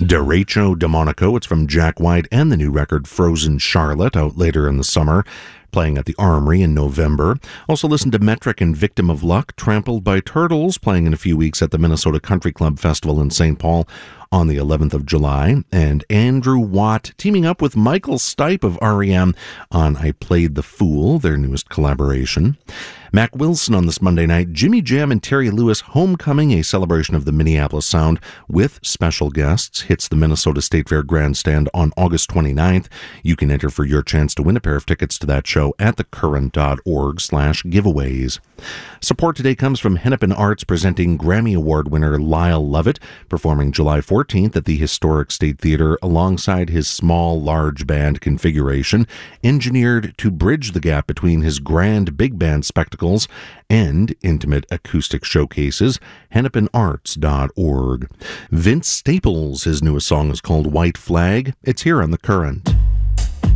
Derecho de Monaco. It's from Jack White and the new record Frozen Charlotte, out later in the summer, playing at the Armory in November. Also listen to Metric and Victim of Luck, Trampled by Turtles, playing in a few weeks at the Minnesota Country Club Festival in St. Paul on the 11th of July. And Andrew Watt teaming up with Michael Stipe of REM on I Played the Fool, their newest collaboration. Mac Wilson on this Monday night, Jimmy Jam and Terry Lewis Homecoming, a celebration of the Minneapolis sound with special guests, hits the Minnesota State Fair Grandstand on August 29th. You can enter for your chance to win a pair of tickets to that show at thecurrent.org/giveaways. Support today comes from Hennepin Arts, presenting Grammy Award winner Lyle Lovett, performing July 14th at the Historic State Theater alongside his small, large band configuration, engineered to bridge the gap between his grand big band spectacle and intimate acoustic showcases. hennepinarts.org. Vince Staples, his newest song is called White Flag. It's here on The Current.